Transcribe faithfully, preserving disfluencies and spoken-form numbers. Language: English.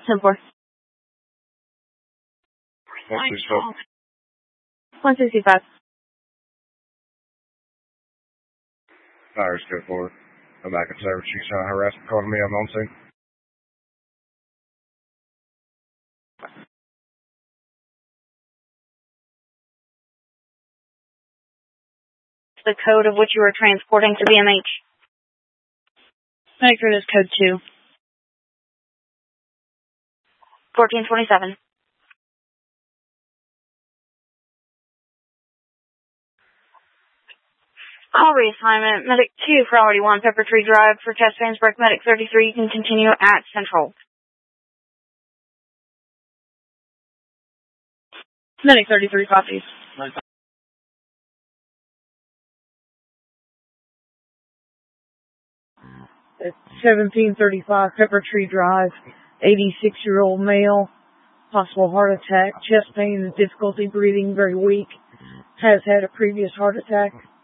ten four. one sixty-five. one sixty-five. Fires go forward. Come back and service. You saw harassment calling me. I'm on scene. The code of which you were transporting to B M H. Medic is code two. fourteen twenty-seven. Call reassignment. Medic two, Priority one, Pepper Tree Drive for chest pains. Break Medic thirty-three. You can continue at Central. Medic thirty-three copies. It's seventeen thirty-five Pepper Tree Drive, eighty-six-year-old male, possible heart attack, chest pain and difficulty breathing, very weak, has had a previous heart attack.